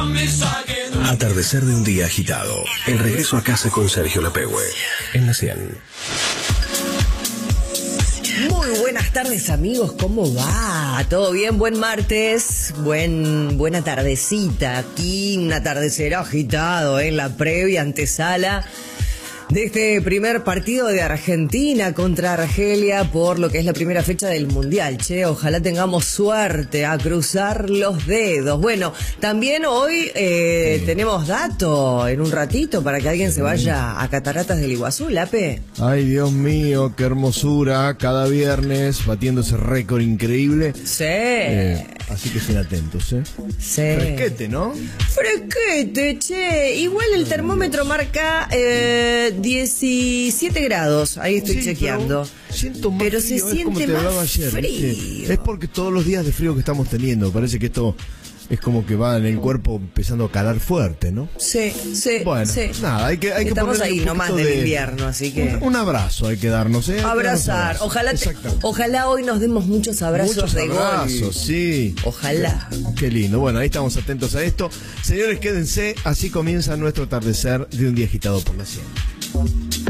Atardecer de un día agitado. El regreso a casa con Sergio Lapehue. En la 100. Muy buenas tardes, amigos, ¿cómo va? ¿Todo bien? Buen martes, buena tardecita. Aquí un atardecer agitado en la previa antesala de este primer partido de Argentina contra Argelia por lo que es la primera fecha del Mundial. Che, ojalá tengamos suerte, a cruzar los dedos. Bueno, también hoy tenemos dato en un ratito para que alguien se vaya a Cataratas del Iguazú, Lape. Ay, Dios mío, qué hermosura. Cada viernes batiendo ese récord increíble. Sí. Así que estén atentos, ¿eh? Sí. Fresquete, ¿no? Fresquete, che. Igual el termómetro marca 17 grados. Ahí estoy chequeando. Siento más pero frío, se siente como te más hablaba ayer, frío. ¿viste? Es porque todos los días de frío que estamos teniendo, parece que esto es como que va en el cuerpo empezando a calar fuerte, ¿no? Sí. Bueno, sí. nada, hay que estamos ponerle ahí un nomás poquito del invierno, así que un abrazo hay que darnos, ¿eh? abrazar. Ojalá hoy nos demos muchos abrazos muchos de abrazos, gol. sí. Ojalá. Qué lindo. Bueno, ahí estamos atentos a esto. Señores, quédense. Así comienza nuestro atardecer de un día agitado por la 100.